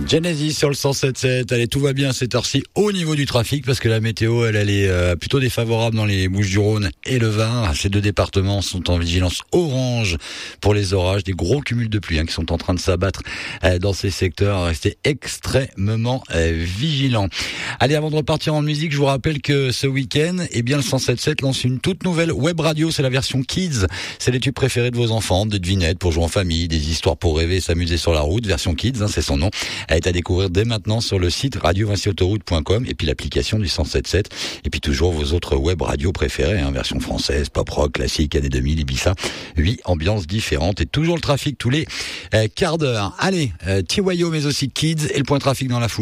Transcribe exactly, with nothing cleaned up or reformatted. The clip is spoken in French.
Genesis sur le cent sept sept. Allez, tout va bien à cette heure-ci au niveau du trafic parce que la météo, elle, elle est euh, plutôt défavorable dans les Bouches-du-Rhône et le Var. Ces deux départements sont en vigilance orange pour les orages, des gros cumuls de pluie hein, qui sont en train de s'abattre euh, dans ces secteurs. Restez extrêmement euh, vigilants. Allez, avant de repartir en musique, je vous rappelle que ce week-end, eh bien, le cent sept sept lance une toute nouvelle web radio. C'est la version Kids. C'est les tubes préférés de vos enfants, des devinettes pour jouer en famille, des histoires pour rêver et s'amuser sur la route. Version Kids, hein, c'est son nom. Elle est à découvrir dès maintenant sur le site radio vinci autoroute point com et puis l'application du cent sept sept. Et puis toujours vos autres web radios préférées, hein, version française, pop rock, classique, années deux mille, Ibiza. Huit ambiances différentes et toujours le trafic tous les euh, quarts d'heure. Allez, euh, T Y O mais aussi Kids et le point trafic dans la foulée.